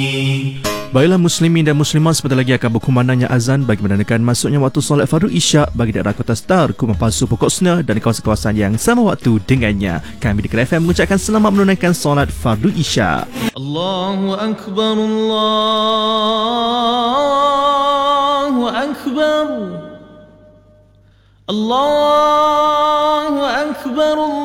Baiklah muslimin dan muslimat, sebentar lagi akan berkumandangnya azan bagi menandakan masuknya waktu solat fardu isyak bagi daerah Kota Star, Kumandan Palsu, Pokok Sena dan kawasan-kawasan yang sama waktu dengannya. Kami di Kera FM mengucapkan selamat menunaikan solat fardu isyak. Allahu Akbar, Allahu Akbar, Allahu Akbar,